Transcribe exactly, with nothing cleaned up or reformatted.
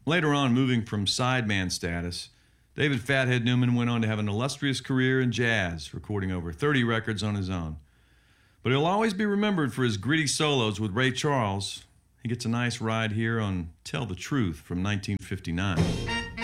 Later on, moving from sideman status, David Fathead Newman went on to have an illustrious career in jazz, recording over thirty records on his own. But he'll always be remembered for his gritty solos with Ray Charles. He gets a nice ride here on Tell the Truth from nineteen fifty-nine.